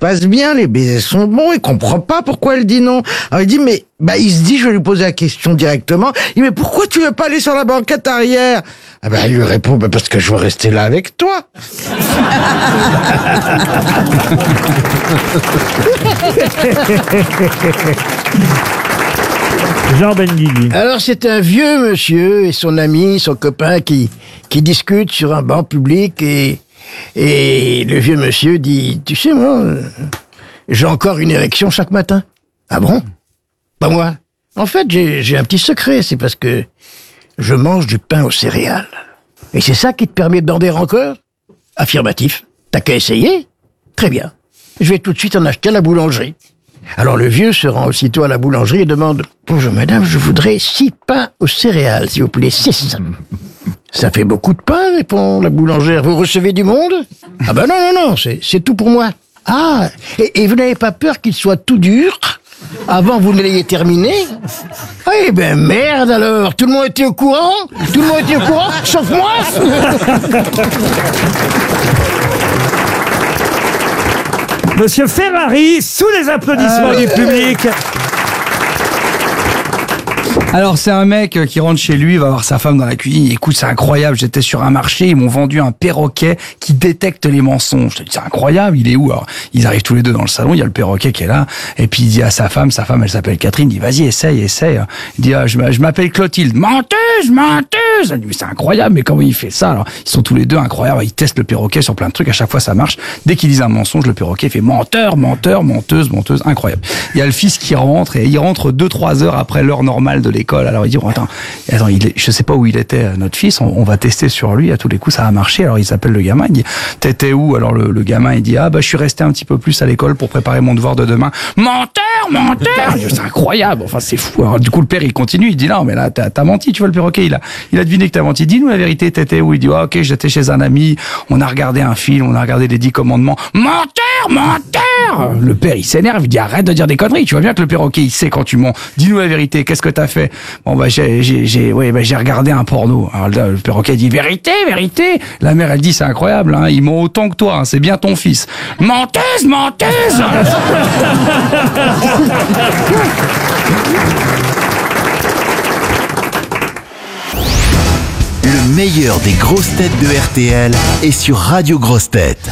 passe bien, les baisers sont bons, il comprend pas pourquoi elle dit non. Alors il dit, il se dit, je vais lui poser la question directement. Il dit, mais pourquoi tu veux pas aller sur la banquette arrière? Il lui répond, parce que je veux rester là avec toi. Jean Benguigui. Alors c'est un vieux monsieur et son ami, son copain qui discutent sur un banc public et le vieux monsieur dit, tu sais moi, j'ai encore une érection chaque matin. Ah bon? Pas moi. En fait j'ai un petit secret, c'est parce que je mange du pain aux céréales. Et c'est ça qui te permet de bander encore? Affirmatif. T'as qu'à essayer? Très bien. Je vais tout de suite en acheter à la boulangerie. Alors le vieux se rend aussitôt à la boulangerie et demande « Bonjour madame, je voudrais 6 pains aux céréales, s'il vous plaît, 6. » « Ça fait beaucoup de pain, répond la boulangère. Vous recevez du monde? Ah ben non, c'est tout pour moi. Ah, et vous n'avez pas peur qu'il soit tout dur avant que vous ne l'ayez terminé? Eh ben merde alors, tout le monde était au courant? Tout le monde était au courant, sauf moi? Monsieur Ferrari, sous les applaudissements du public. Alors c'est un mec qui rentre chez lui, il va voir sa femme dans la cuisine. Écoute, c'est incroyable, j'étais sur un marché, ils m'ont vendu un perroquet qui détecte les mensonges. Je te dis, c'est incroyable, il est où? Alors ils arrivent tous les deux dans le salon, il y a le perroquet qui est là, et puis il dit à sa femme elle s'appelle Catherine, il dit vas-y essaye. Il dit je m'appelle Clotilde. Menteuse. Elle dit mais c'est incroyable, mais comment il fait ça? Alors ils sont tous les deux incroyables, ils testent le perroquet sur plein de trucs, à chaque fois ça marche. Dès qu'ils disent un mensonge, le perroquet fait menteur, menteuse, incroyable. Il y a le fils qui rentre, et il rentre 2-3 heures après l'heure normale de l'école. Alors il dit attends, je sais pas où il était notre fils, on va tester sur lui, à tous les coups ça a marché. Alors il s'appelle le gamin, il dit t'étais où? Alors le gamin il dit je suis resté un petit peu plus à l'école pour préparer mon devoir de demain. Menteur. C'est incroyable, enfin c'est fou. Alors du coup le père il continue, il dit non mais là t'as menti, tu vois, le perroquet il a deviné que t'as menti, dis-nous la vérité, t'étais où? Il dit ok, j'étais chez un ami, on a regardé un film, on a regardé les 10 commandements. Menteur. Le père il s'énerve, il dit arrête de dire des conneries, tu vois bien que le perroquet il sait quand tu mens, dis-nous la vérité, qu'est-ce que t'as fait? Bon j'ai regardé un porno. Alors le perroquet dit vérité. La mère elle dit c'est incroyable, hein, il ment autant que toi, hein, c'est bien ton fils. Menteuse. Le meilleur des grosses têtes de RTL est sur Radio Grosses Têtes.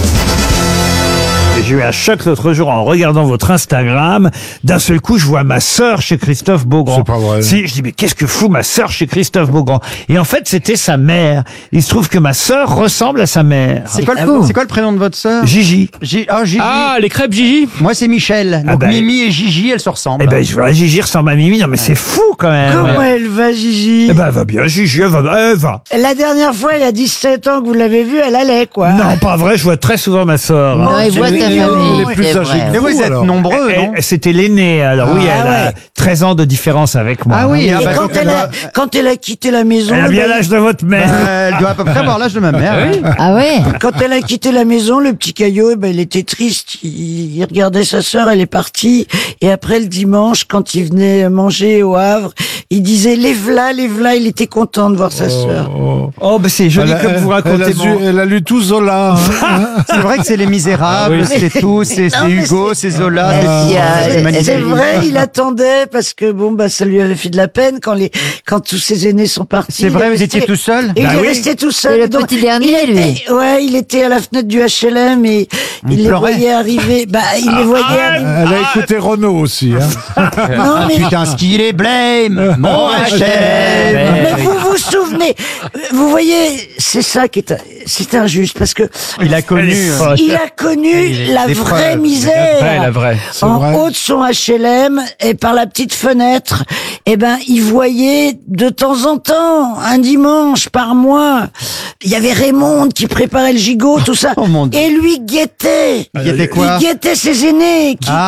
J'ai eu un choc l'autre jour en regardant votre Instagram. D'un seul coup, je vois ma sœur chez Christophe Beaugrand. C'est pas vrai. Si, je dis, mais qu'est-ce que fout ma sœur chez Christophe Beaugrand? Et en fait, c'était sa mère. Il se trouve que ma sœur ressemble à sa mère. C'est quoi le prénom de votre sœur? Gigi. Gigi. Ah, les crêpes Gigi. Moi, c'est Michel. Donc Mimi et Gigi, elles se ressemblent. Eh ben, je vois, Gigi ressemble à Mimi. Non, mais c'est fou quand même. Comment elle va, Gigi? Eh ben, elle va bien, Gigi, elle va. La dernière fois, il y a 17 ans que vous l'avez vue, elle allait, quoi. Non, pas vrai, je vois très souvent ma sœur. Non, il voit ta famille. Mais vous êtes nombreux, non? C'était l'aînée, alors oui, elle a 13 ans de différence avec moi. Ah oui, Et quand elle a quitté la maison... Elle a bien l'âge de votre mère. Elle doit à peu près avoir l'âge de ma mère. Ah ouais? Quand elle a quitté la maison, le petit caillot, il était triste. Il regardait sa sœur, elle est partie. Et après, le dimanche, quand il venait manger au Havre, il disait les v'là. Il était content de voir sa sœur. Oh, ben c'est joli comme vous racontez. Elle a lu tout Zola. C'est vrai que c'est Les Misérables, c'est tout, c'est Hugo, c'est Zola. C'est vrai, il attendait parce que ça lui avait fait de la peine quand tous ses aînés sont partis. C'est vrai, vous étiez tout seul? Et il est resté tout seul. C'est le petit dernier, lui. Il était à la fenêtre du HLM et il les voyait arriver. Il les voyait arriver. Elle a écouté Renaud aussi. Non, mais Putain, ce qu'il est blême, mon HLM. mais vous vous souvenez, vous voyez, c'est ça qui c'est injuste parce que Il a connu. il a connu la vraie misère. La vraie. En haut de son HLM et par la petite fenêtre, il voyait de temps en temps, un dimanche par mois, il y avait Raymond qui préparait le gigot, tout ça. Oh mon Dieu. Et lui guettait. Il guettait quoi? Il guettait ses aînés qui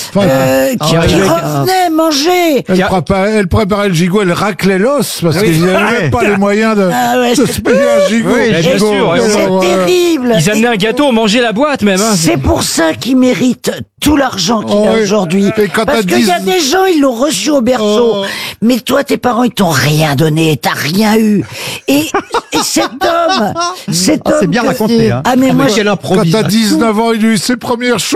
revenaient manger. Elle préparait le gigot, elle raclait l'os parce qu'il n'y avait même pas les moyens de se payer un gigot. Oui, bien Gigot. sûr. C'est terrible. Ils amenaient un gâteau, on mangeait la boîte même. Hein. C'est pour ça qu'il mérite tout l'argent qu'il a aujourd'hui. Et quand Parce t'as qu'il y a 10 des gens, ils l'ont reçu au berceau. Mais toi, tes parents, ils t'ont rien donné, t'as rien eu. Et cet homme, c'est bien raconté, hein. Ah, mais moi, Quand t'as 19 ans, il a eu ses premières choses.